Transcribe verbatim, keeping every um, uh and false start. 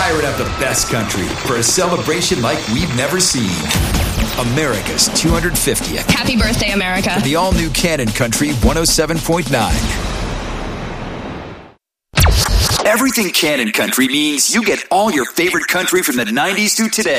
firing up the best country for a celebration like we've never seen. America's two hundred fiftieth. Happy birthday, America. The all-new Cannon Country one oh seven point nine. Everything Cannon Country means you get all your favorite country from the nineties to today.